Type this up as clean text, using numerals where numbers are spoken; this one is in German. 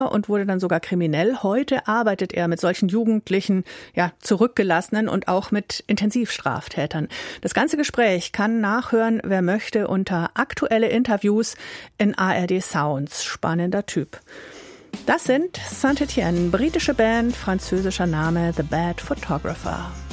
und wurde dann sogar kriminell. Heute arbeitet er mit solchen Jugendlichen, Zurückgelassenen und auch mit Intensivstraftätern. Das ganze Gespräch kann nachhören, wer möchte, unter aktuelle Interviews in ARD Sounds. Spannender Typ. Das sind Saint-Étienne, britische Band, französischer Name The Bad Photographer.